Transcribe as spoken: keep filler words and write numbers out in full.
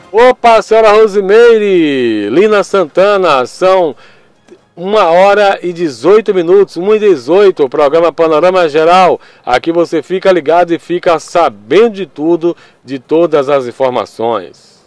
Opa, senhora Rosimeire, Lina Santana, são uma hora e dezoito minutos, uma e dezoito, o programa Panorama Geral. Aqui você fica ligado e fica sabendo de tudo, de todas as informações.